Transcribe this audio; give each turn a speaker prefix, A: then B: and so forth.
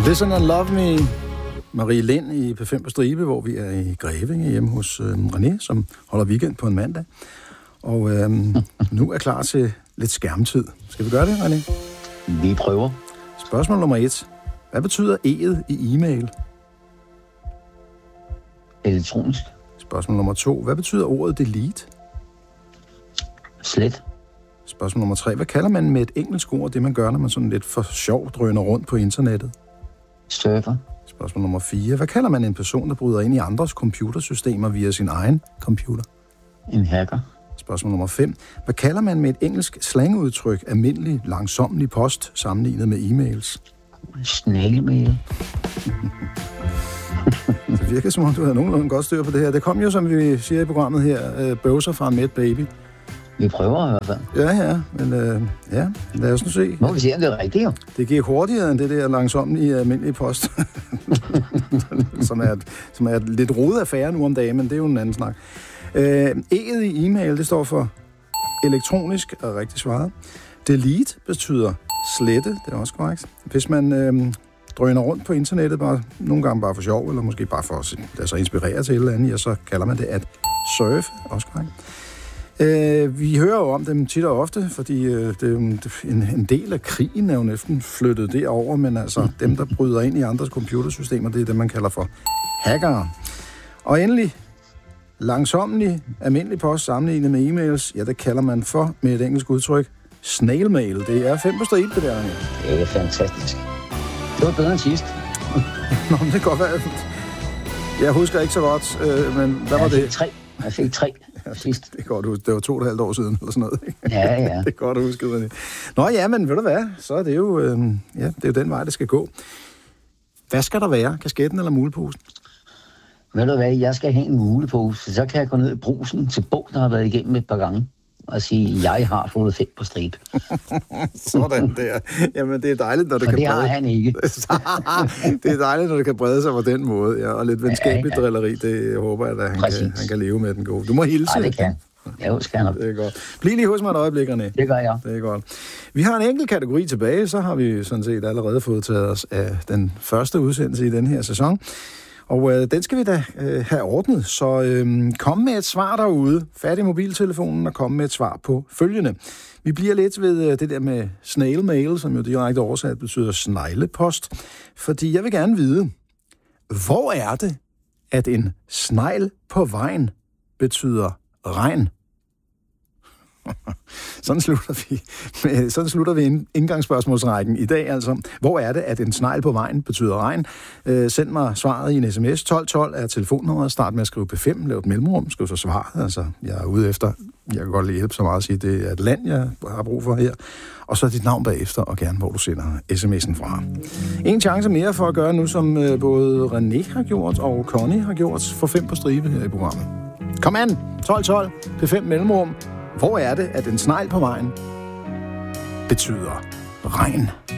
A: Listen and Love Me. Marie Lind i P5 på Stribe, hvor vi er i Grevinge hjemme hos René, som holder weekend på en mandag. Og nu er klar til lidt skærmtid. Skal vi gøre det, René?
B: Vi prøver.
A: Spørgsmål nummer 1. Hvad betyder E'et i e-mail?
B: Elektronisk.
A: Spørgsmål nummer 2. Hvad betyder ordet delete?
B: Slet.
A: Spørgsmål nummer 3. Hvad kalder man med et engelsk ord, det man gør, når man sådan lidt for sjov drøner rundt på internettet?
B: Surfer.
A: Spørgsmål nummer 4. Hvad kalder man en person, der bryder ind i andres computersystemer via sin egen computer?
B: En hacker.
A: Spørgsmål nummer 5. Hvad kalder man med et engelsk slangudtryk almindelig, langsomlig post sammenlignet med e-mails?
B: Snailmail.
A: Det virker som om, du havde nogenlunde godt styr på det her. Det kom jo, som vi siger i programmet her, bøvser fra en mæt baby.
B: Vi prøver i hvert fald.
A: Ja, men lad os nu se.
B: Må vi se, om det er rigtigt, jo.
A: Det gik hurtigere end det der langsomlige almindelige post, som er lidt rodet affære nu om dagen, men det er jo en anden snak. E'et i e-mail, det står for elektronisk, er rigtig svaret. Delete betyder slette, det er også korrekt. Hvis man drøner rundt på internettet, nogle gange bare for sjov, eller måske bare for at lade sig inspirere til et eller andet, så kalder man det at surfe, også korrekt. Vi hører jo om dem tit og ofte, fordi en del af krigen er jo næsten flyttet derover, men altså dem, der bryder ind i andres computersystemer, det er det, man kalder for hackere. Og endelig, langsomlig, almindelig post sammenlignet med e-mails, ja, det kalder man for, med et engelsk udtryk, snailmail. Det er 5 på stribe, det der.
B: Det er fantastisk. Det var bedre end sidst.
A: Nå, men det kan godt være. Jeg husker ikke så godt, men hvad var det?
B: Jeg fik 3 sidst.
A: Det er godt huske. Det var 2,5 år siden, eller sådan noget. Ikke?
B: Ja.
A: Det er godt at huske, det. Nå ja, men ved du hvad? Så er det jo, det er jo den vej, det skal gå. Hvad skal der være? Kasketten eller muleposen?
B: Ved du hvad? Jeg skal have en mulepose. Så kan jeg gå ned i brusen til Bo, der har været igennem et par gange, og sige, jeg har fået 5 på stribe.
A: Sådan der. Jamen, det er dejligt, når det
B: og
A: kan
B: det har han ikke.
A: Det er dejligt, når det kan brede sig på den måde. Ja, og lidt venskabeligt drilleri, det håber jeg, at han kan leve med den gode. Du må hilse.
B: Ja, det kan. Ja, skal han.
A: Det er godt. Bliv lige hos mig et øjeblik, René.
B: Det gør jeg.
A: Det er godt. Vi har en enkelt kategori tilbage, så har vi sådan set allerede fået taget os af den første udsendelse i den her sæson. Og den skal vi da have ordnet, så kom med et svar derude. Fat i mobiltelefonen og kom med et svar på følgende. Vi bliver lidt ved det der med snailmail, som jo direkte oversat betyder sneglepost. Fordi jeg vil gerne vide, hvor er det, at en snegl på vejen betyder regn? Sådan slutter vi indgangsspørgsmålsrækken i dag. Altså, hvor er det, at en snegl på vejen betyder regn? Send mig svaret i en sms. 1212 er telefonnummeret. Start med at skrive P5. Lav et mellemrum. Skriv så svaret. Altså, jeg er ude efter. Jeg kan godt lige hjælpe så meget at sige, at det er et land, jeg har brug for her. Og så dit navn bagefter, og gerne hvor du sender sms'en fra. En chance mere for at gøre nu, som både René har gjort og Connie har gjort, for 5 på stribe her i programmet. Kom an! 1212. P5 mellemrum. Hvor er det, at en snegl på vejen betyder regn?